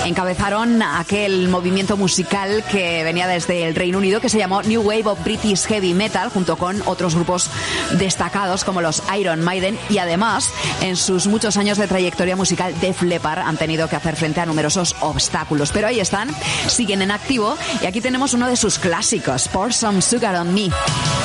encabezaron aquel movimiento musical que venía desde el Reino Unido, que se llamó New Wave of British Heavy Metal, junto con otros grupos destacados como los Iron Maiden, y además en sus muchos años de trayectoria musical Def Leppard han tenido que hacer frente a numerosos obstáculos, pero ahí están, siguen en activo, y aquí tenemos uno de sus clásicos, Pour Some Sugar on Me.